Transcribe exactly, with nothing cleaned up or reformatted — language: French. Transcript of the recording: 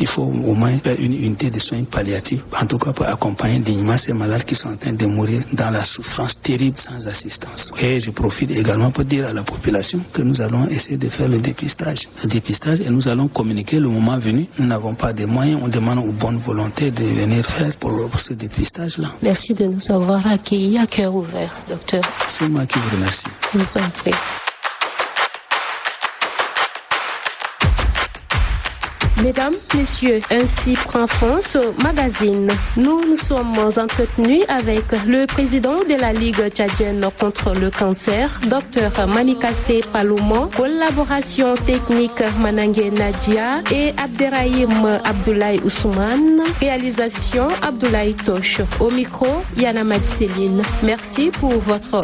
Il faut au moins faire une unité de soins palliatifs, en tout cas pour accompagner dignement ces malades qui sont en train de mourir dans la souffrance terrible sans assistance. Et je profite également pour dire à la population que nous allons essayer de faire le dépistage. Le dépistage et nous allons communiquer le moment venu. Nous n'avons pas de moyens, on demande aux bonnes volontés de venir faire pour, pour ce dépistage-là. Merci de nous avoir accueillis à cœur ouvert, docteur. C'est moi qui vous remercie. Nous en prie. Mesdames, Messieurs, ainsi prend fin ce magazine. Nous nous sommes entretenus avec le président de la Ligue tchadienne contre le cancer, docteur Manikassé Palouma, collaboration technique Manangue Nadia et Abderrahim Abdoulaye Ousmane, réalisation Abdoulaye Toche. Au micro, Yana Madseline. Merci pour votre